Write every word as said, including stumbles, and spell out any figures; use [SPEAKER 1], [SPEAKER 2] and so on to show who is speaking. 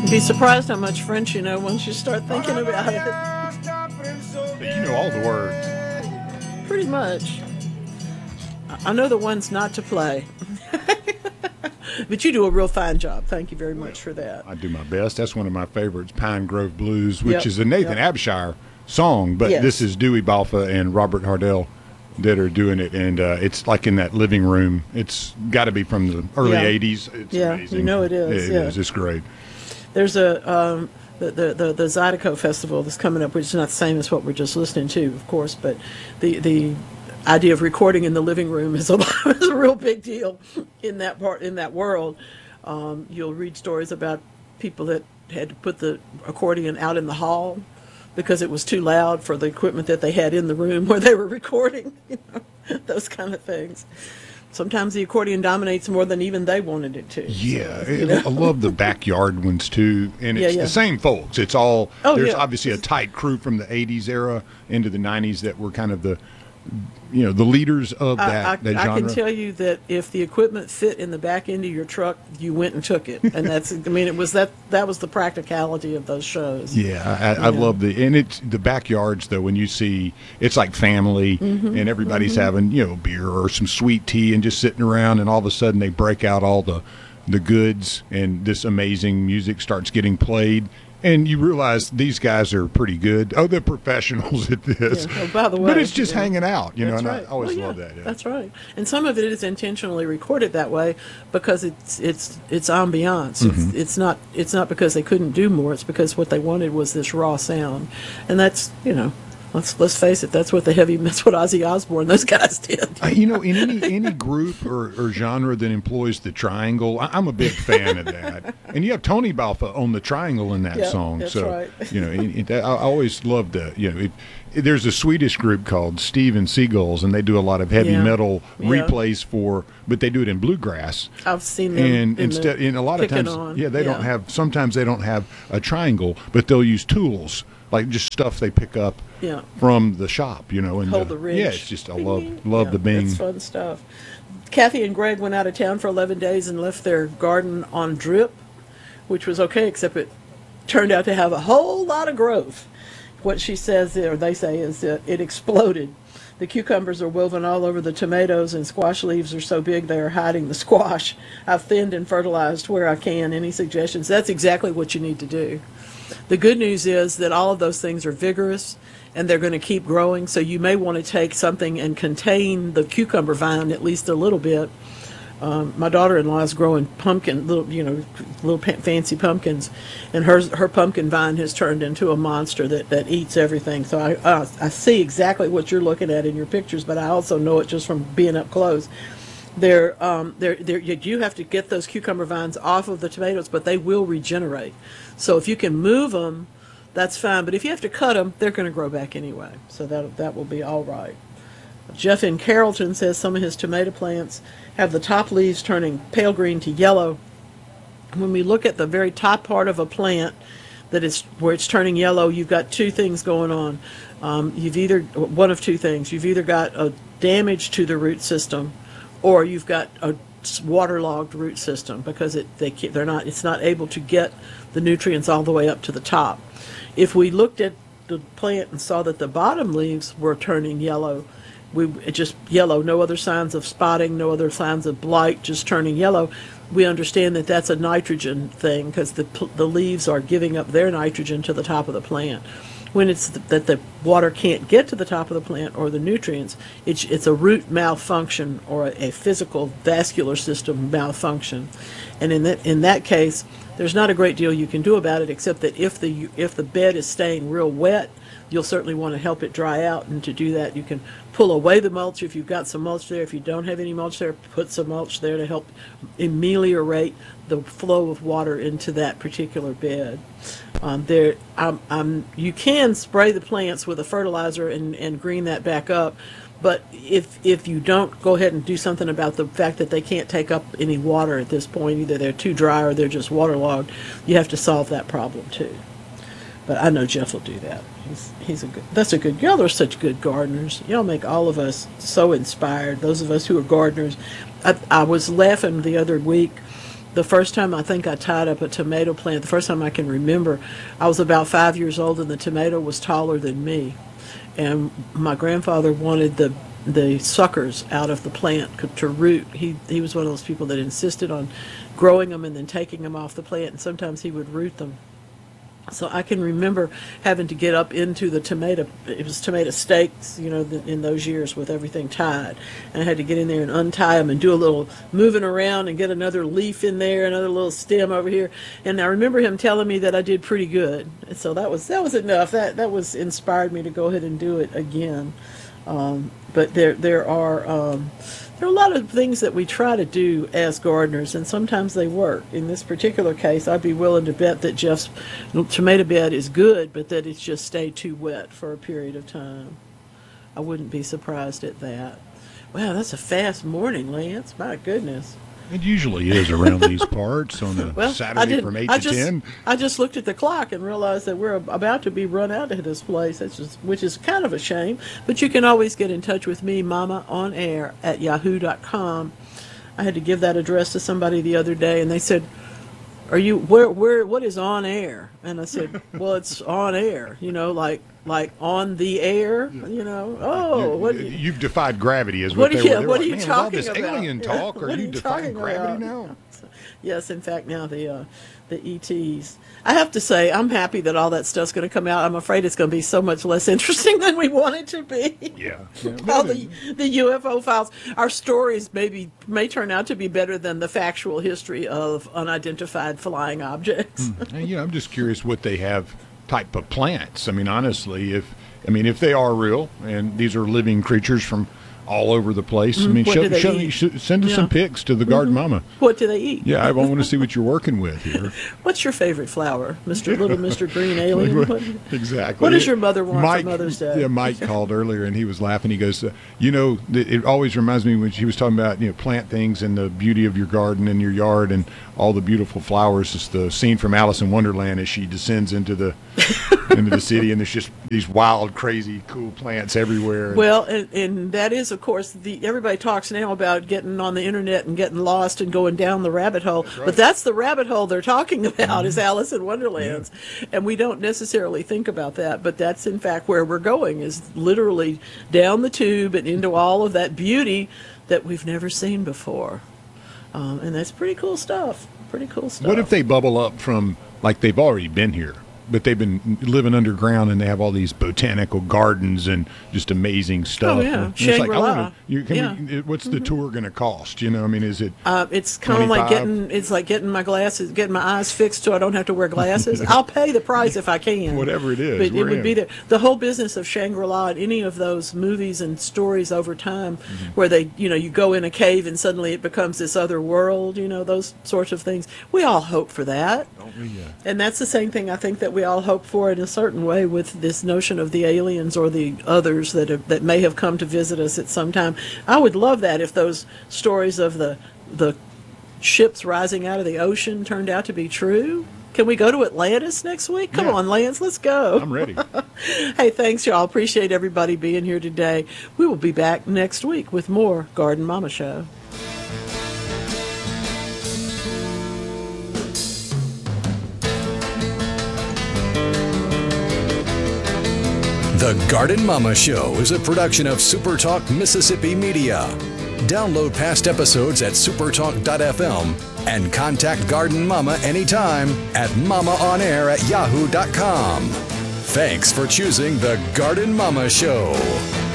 [SPEAKER 1] You'd be surprised how much French you know once you start thinking about it.
[SPEAKER 2] But you know all the words.
[SPEAKER 1] Pretty much. I know the ones not to play. But you do a real fine job. Thank you very much for that.
[SPEAKER 2] I do my best. That's one of my favorites, Pine Grove Blues, which
[SPEAKER 1] Yep,
[SPEAKER 2] is a Nathan
[SPEAKER 1] yep.
[SPEAKER 2] Abshire song, but
[SPEAKER 1] Yes.
[SPEAKER 2] this is Dewey Balfa and Robert Hardell that are doing it, and uh, it's like in that living room. It's got to be from the early
[SPEAKER 1] Yeah.
[SPEAKER 2] eighties. It's
[SPEAKER 1] Yeah,
[SPEAKER 2] amazing.
[SPEAKER 1] you know it is,
[SPEAKER 2] It
[SPEAKER 1] yeah.
[SPEAKER 2] is. It's great.
[SPEAKER 1] There's a um, the, the the the Zydeco Festival that's coming up, which is not the same as what we're just listening to, of course, but the the idea of recording in the living room is a is a real big deal in that part in that world. Um, you'll read stories about people that had to put the accordion out in the hall because it was too loud for the equipment that they had in the room where they were recording. You know, those kind of things. Sometimes the accordion dominates more than even they wanted it to.
[SPEAKER 2] Yeah,
[SPEAKER 1] So, you know?
[SPEAKER 2] I love the backyard ones too, and it's
[SPEAKER 1] Yeah, yeah.
[SPEAKER 2] the same folks. It's all
[SPEAKER 1] Oh,
[SPEAKER 2] there's
[SPEAKER 1] yeah.
[SPEAKER 2] obviously a tight crew from the eighties era into the nineties that were kind of the, you know, the leaders of that,
[SPEAKER 1] I, I,
[SPEAKER 2] that
[SPEAKER 1] I
[SPEAKER 2] genre.
[SPEAKER 1] can tell you that if the equipment fit in the back end of your truck, you went and took it, and that's. I mean, it was that. That was the practicality of those shows.
[SPEAKER 2] Yeah, I, I
[SPEAKER 1] Yeah.
[SPEAKER 2] love the and it's the backyards though. When you see, it's like family,
[SPEAKER 1] Mm-hmm,
[SPEAKER 2] and everybody's having you know beer or some sweet tea and just sitting around, and all of a sudden they break out all the the goods, and this amazing music starts getting played. And you realize these guys are pretty good. Oh, they're professionals at this.
[SPEAKER 1] Yeah. Oh, by the way,
[SPEAKER 2] but it's just
[SPEAKER 1] yeah.
[SPEAKER 2] hanging out, you know.
[SPEAKER 1] That's
[SPEAKER 2] And
[SPEAKER 1] right.
[SPEAKER 2] I always
[SPEAKER 1] Well, yeah,
[SPEAKER 2] love that. Yeah.
[SPEAKER 1] That's right. And some of it is intentionally recorded that way because it's it's it's ambiance.
[SPEAKER 2] Mm-hmm.
[SPEAKER 1] It's, it's not it's not because they couldn't do more. It's because what they wanted was this raw sound, and that's you know. Let's let's face it. That's what the heavy. That's what Ozzy Osbourne. Those guys did.
[SPEAKER 2] Uh, you know, in any any group or, or genre that employs the triangle, I, I'm a big fan of that. And you have Tony Balfa on the triangle in that
[SPEAKER 1] Yeah,
[SPEAKER 2] song,
[SPEAKER 1] that's
[SPEAKER 2] so
[SPEAKER 1] right.
[SPEAKER 2] you know, it, it, I I always loved the you know. It, it- there's a Swedish group called Steven Seagulls, and they do a lot of heavy
[SPEAKER 1] Yeah.
[SPEAKER 2] metal
[SPEAKER 1] Yeah.
[SPEAKER 2] replays for, but they do it in bluegrass.
[SPEAKER 1] I've seen them.
[SPEAKER 2] And
[SPEAKER 1] in
[SPEAKER 2] instead,
[SPEAKER 1] the
[SPEAKER 2] in a lot of
[SPEAKER 1] picking
[SPEAKER 2] times,
[SPEAKER 1] on.
[SPEAKER 2] yeah, they don't have. Sometimes they don't have a triangle, but they'll use tools like just stuff they pick up
[SPEAKER 1] Yeah.
[SPEAKER 2] from the shop, you know. And
[SPEAKER 1] Hold the ridge.
[SPEAKER 2] Yeah, it's just I
[SPEAKER 1] Bing,
[SPEAKER 2] love
[SPEAKER 1] bing.
[SPEAKER 2] love
[SPEAKER 1] Yeah,
[SPEAKER 2] the bing.
[SPEAKER 1] It's fun stuff. Kathy and Greg went out of town for eleven days and left their garden on drip, which was okay, except it turned out to have a whole lot of growth. What she says, or they say, is that it exploded. The cucumbers are woven all over the tomatoes, and squash leaves are so big they are hiding the squash. I've thinned and fertilized where I can. Any suggestions? That's exactly what you need to do. The good news is that all of those things are vigorous and they're going to keep growing. So you may want to take something and contain the cucumber vine at least a little bit. Um, my daughter-in-law is growing pumpkin, little you know, little pa- fancy pumpkins, and her her pumpkin vine has turned into a monster that, that eats everything. So I uh, I see exactly what you're looking at in your pictures, but I also know it just from being up close. They're, um, they're, they're, you do have to get those cucumber vines off of the tomatoes, but they will regenerate. So if you can move them, that's fine. But if you have to cut them, they're going to grow back anyway. So that that will be all right. Jeff in Carrollton says some of his tomato plants have the top leaves turning pale green to yellow. When we look at the very top part of a plant that is where it's turning yellow, you've got two things going on. Um, you've either one of two things. You've either got a damage to the root system, or you've got a waterlogged root system because it they can't- they're not it's not able to get the nutrients all the way up to the top. If we looked at the plant and saw that the bottom leaves were turning yellow, we it just yellow, no other signs of spotting, no other signs of blight, just turning yellow. We understand that that's a nitrogen thing because the pl- the leaves are giving up their nitrogen to the top of the plant. When it's th- that the water can't get to the top of the plant or the nutrients, it's it's a root malfunction or a, a physical vascular system malfunction, and in that in that case, there's not a great deal you can do about it except that if the if the bed is staying real wet, you'll certainly want to help it dry out, and to do that you can pull away the mulch if you've got some mulch there. If you don't have any mulch there, put some mulch there to help ameliorate the flow of water into that particular bed. Um, there, um, um, you can spray the plants with a fertilizer and, and green that back up, but if if you don't, go ahead and do something about the fact that they can't take up any water at this point. Either they're too dry or they're just waterlogged. You have to solve that problem too. But I know Jeff will do that. He's he's a good. That's a good. Y'all are such good gardeners. Y'all make all of us so inspired. Those of us who are gardeners. I, I was laughing the other week. the first time I think I tied up a tomato plant, the first time I can remember, I was about five years old and the tomato was taller than me. And my grandfather wanted the the suckers out of the plant c- to root. He he was one of those people that insisted on growing them and then taking them off the plant, and sometimes he would root them. So I can remember having to get up into the tomato, it was tomato stakes, you know, th- in those years with everything tied. And I had to get in there and untie them and do a little moving around and get another leaf in there, another little stem over here. And I remember him telling me that I did pretty good. And so that was that was enough. That that was inspired me to go ahead and do it again. Um, but there there are um, there are a lot of things that we try to do as gardeners, and sometimes they work. In this particular case, I'd be willing to bet that Jeff's tomato bed is good, but that it's just stayed too wet for a period of time. I wouldn't be surprised at that. Wow, that's a fast morning, Lance. My goodness.
[SPEAKER 2] It usually is around these parts on a
[SPEAKER 1] Well, I
[SPEAKER 2] Saturday
[SPEAKER 1] didn't-
[SPEAKER 2] from eight
[SPEAKER 1] I
[SPEAKER 2] to
[SPEAKER 1] just,
[SPEAKER 2] ten.
[SPEAKER 1] I just looked at the clock and realized that we're about to be run out of this place, That's just, which is kind of a shame. But you can always get in touch with me, mama on air at yahoo dot com. I had to give that address to somebody the other day, and they said, "Are you where? Where? What is on air?" And I said, "Well, it's on air. You know, like like on the air. You know. Oh, what?
[SPEAKER 2] You- You've defied gravity, is
[SPEAKER 1] What
[SPEAKER 2] what,
[SPEAKER 1] are
[SPEAKER 2] they
[SPEAKER 1] you-
[SPEAKER 2] were. They were
[SPEAKER 1] what are
[SPEAKER 2] like,
[SPEAKER 1] you
[SPEAKER 2] "Man, with all
[SPEAKER 1] talking
[SPEAKER 2] this
[SPEAKER 1] about?
[SPEAKER 2] alien
[SPEAKER 1] Yeah.
[SPEAKER 2] talk, are
[SPEAKER 1] What are
[SPEAKER 2] you
[SPEAKER 1] you
[SPEAKER 2] defying
[SPEAKER 1] talking
[SPEAKER 2] gravity
[SPEAKER 1] about?"
[SPEAKER 2] now?"
[SPEAKER 1] Yes, in fact, now the uh, the E Ts. I have to say, I'm happy that all that stuff's going to come out. I'm afraid it's going to be so much less interesting than we want it to be.
[SPEAKER 2] Yeah.
[SPEAKER 1] All the the U F O files. Our stories maybe may turn out to be better than the factual history of unidentified flying objects.
[SPEAKER 2] And, you know, I'm just curious what they have type of plants. I mean, honestly, if I mean if they are real and these are living creatures from all over the place, I mean,
[SPEAKER 1] what
[SPEAKER 2] show,
[SPEAKER 1] do they
[SPEAKER 2] show,
[SPEAKER 1] eat?
[SPEAKER 2] sh- send us
[SPEAKER 1] Yeah.
[SPEAKER 2] some pics to the Garden Mama.
[SPEAKER 1] What do they eat?
[SPEAKER 2] Yeah, I want to see what you're working with here.
[SPEAKER 1] What's your favorite flower, Mister Little Mister Green Alien? What-
[SPEAKER 2] Exactly.
[SPEAKER 1] What does your mother want for
[SPEAKER 2] Mike,
[SPEAKER 1] Mother's Day?
[SPEAKER 2] Yeah, Mike called earlier and he was laughing. He goes, uh, you know, th- it always reminds me when she was talking about, you know, plant things and the beauty of your garden and your yard and all the beautiful flowers. It's the scene from Alice in Wonderland as she descends into the into the city and there's just these wild, crazy, cool plants everywhere.
[SPEAKER 1] Well, and, and that is, of course, the everybody talks now about getting on the internet and getting lost and going down the rabbit hole.
[SPEAKER 2] right.
[SPEAKER 1] But that's the rabbit hole they're talking about is Alice in Wonderlands. And we don't necessarily think about that, but that's in fact where we're going, is literally down the tube and into all of that beauty that we've never seen before. Um, and that's pretty cool stuff. Pretty cool stuff.
[SPEAKER 2] What if they bubble up from, like they've already been here, but they've been living underground and they have all these botanical gardens and just amazing stuff?
[SPEAKER 1] Oh, yeah.
[SPEAKER 2] And it's like, I
[SPEAKER 1] Shangri-La.
[SPEAKER 2] wanna- you, can
[SPEAKER 1] Yeah.
[SPEAKER 2] we, what's the tour going to cost? You know, I mean, is it
[SPEAKER 1] Uh, it's kind of like
[SPEAKER 2] twenty-five?
[SPEAKER 1] getting it's like getting my glasses, getting my eyes fixed so I don't have to wear glasses. I'll pay the price if I can.
[SPEAKER 2] Whatever it is,
[SPEAKER 1] but
[SPEAKER 2] we're
[SPEAKER 1] it would
[SPEAKER 2] in.
[SPEAKER 1] be there. The whole business of Shangri-La and any of those movies and stories over time,
[SPEAKER 2] Mm-hmm.
[SPEAKER 1] where they, you know, you go in a cave and suddenly it becomes this other world. You know, those sorts of things. We all hope for that.
[SPEAKER 2] Don't we, uh,
[SPEAKER 1] And that's the same thing I think that we all hope for in a certain way with this notion of the aliens or the others that have, that may have come to visit us at some time. I would love that if those stories of the the ships rising out of the ocean turned out to be true. Can we go to Atlantis next week? Come
[SPEAKER 2] Yeah.
[SPEAKER 1] on, Lance, let's go.
[SPEAKER 2] I'm ready.
[SPEAKER 1] Hey, thanks, y'all. Appreciate everybody being here today. We will be back next week with more Garden Mama Show.
[SPEAKER 3] The Garden Mama Show is a production of SuperTalk Mississippi Media. Download past episodes at supertalk dot f m and contact Garden Mama anytime at mamaonair at yahoo dot com. Thanks for choosing The Garden Mama Show.